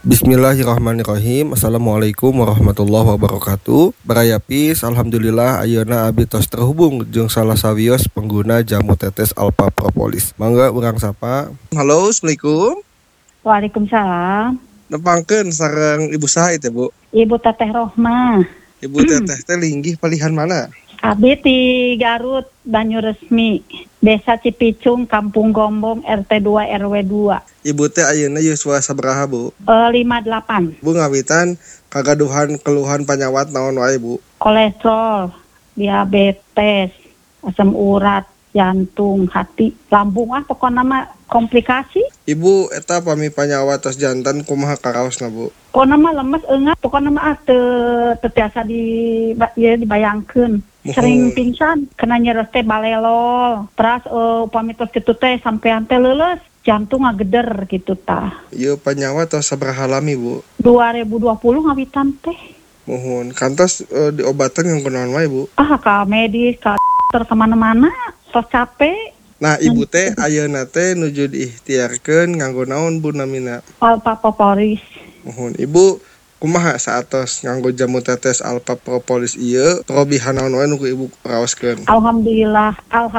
Bismillahirrahmanirrahim. Assalamualaikum warahmatullahi wabarakatuh. Barayapis, alhamdulillah ayeuna abdi tos terhubung jeung salah sawios pengguna jamu tetes Alpha Propolis. Mangga urang sapa. Halo, assalamualaikum. Waalaikumsalam. Nepangkeun sareng ibu saha teh, Bu? Ibu Teteh Rohmah. Ibu teteh teh linggih palihan mana? Abdi di Garut, Banyuresmi, Desa Cipicung, Kampung Gombong, RT 2 RW 2. Ibu teh ayeuna yuswa sabaraha, Bu? 58. Bu ngawitan kagaduhan keluhan panyawat naon wae, Bu? Kolesterol, diabetes, asam urat, jantung, hati, lambung pokoknya mah komplikasi. Ibu eta pami panyawat tos jantan kumaha karaosna, Bu? Pokoknya mah lemes enggak, pokoknya mah tetiasa dibayangkeun. Sering pingsan, kena nyeres teh balelol. Terus upami tos kitu teh sampean teh leuleus, jantung ngageder gitu tah. Ieu panyawat tos sabaraha lami, Bu? 2020 ngawitan teh. Mohon kantos diobatan yang kunaon wae, Bu? Ka medis, ka dokter kemana-mana, tos capek. Nah, ibu teh ayeuna teh nuju diikhtiarkeun nganggo naon, Bu, namina? Alpha Propolis. Mohon ibu kumaha saatos nganggo jamu tetes Alpha Propolis ieu trobihan naon wae nu ibu raoskeun? Alhamdulillah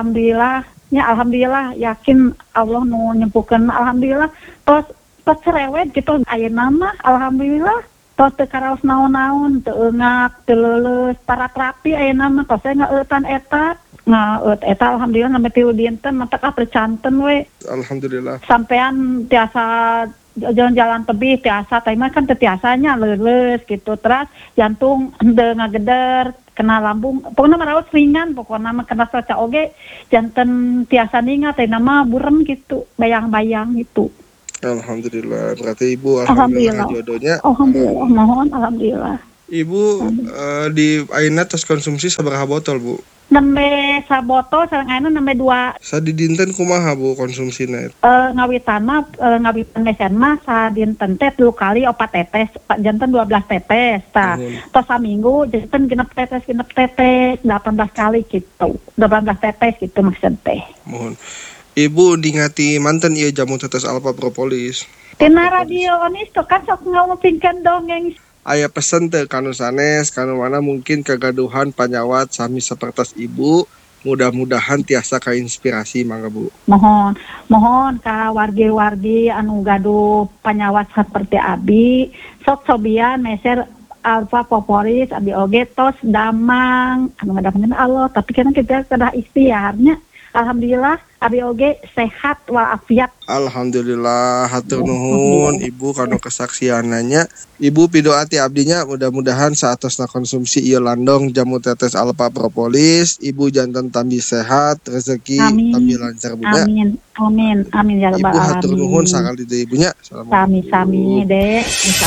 yakin Allah nu nyempuhkeun, alhamdulillah. Tos cerewet gitu ayeuna mah alhamdulillah. Tos teu karaos naon-naon, teu eungak, teu leuleus, para terapi ayeuna mah tos ngaeutan eta. Eta alhamdulillah namanya tilu dinten mata percanten we. Alhamdulillah. Sampean tiasa jalan-jalan tebih tiasa, tapi kan tiasanya leuleus gitu. Terus jantung henteu ngageder, kena lambung, pokoknya maraos ringan, pokoknya mah kena saca oge janten tiasa ningat teh nama burem gitu, bayang-bayang gitu. Alhamdulillah, berarti ibu alhamdulillah jodohnya. Alhamdulillah, mohon alhamdulillah. Ibu di ayeuna tos konsumsi sabaraha botol, Bu? Nembe sabotol sareng ayeuna nembe 2. Sadidinten kumaha, Bu, konsumsina? Ngawitan mesen mah sadinten teh 3 kali 4 tetes, janten 12 tetes tah. Tos saminggu janten genep tetes 18 kali gitu. 18 tetes gitu maksud teh. Mohon. Ibu dingati manten ieu jamu tetes Alpha Propolis. Tina radio onis tuh kan sok ngomongkeun dongeng. Aya pesen teh kanu sanes, kanu mana mungkin kegaduhan panyawat sami sapertos ibu, mudah-mudahan tiasa kainspirasi mangga, Bu. Mohon ka wargi-wargi anu gaduh panyawat seperti abi, sok sobian meser Alpha Propolis abi oge tos damang, anu ngadamkeun Allah, tapi kan kita kedah ikhtiarnya. Alhamdulillah abi oge sehat walafiat. Alhamdulillah, hatur nuhun Ibu kanu kesaksiananya. Ibu pidoati abdinya mudah-mudahan saatosna konsumsi ieu landong jamu tetes Alpha Propolis, Ibu janten tambi sehat, rezeki tambi lancar, Bu. Amin ya rabbal alamin. Ibu hatur nuhun sakali deui ibunya. Sami-sami, Dek.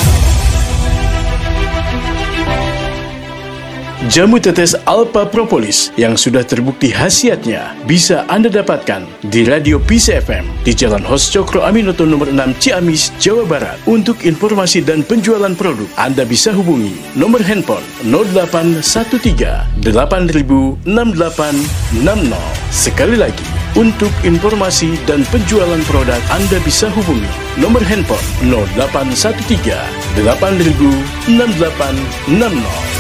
Jamu tetes Alpha Propolis yang sudah terbukti khasiatnya bisa Anda dapatkan di Radio Peace FM di Jalan Hos Cokro Aminoto nomor 6 Ciamis, Jawa Barat. Untuk informasi dan penjualan produk, Anda bisa hubungi nomor handphone 0813 8000 6860. Sekali lagi, untuk informasi dan penjualan produk, Anda bisa hubungi nomor handphone 0813 8000 6860.